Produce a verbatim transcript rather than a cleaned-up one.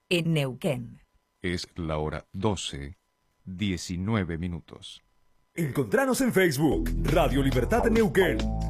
en Neuquén. Es la hora doce, diecinueve minutos. Encontranos en Facebook, Radio Libertad Neuquén.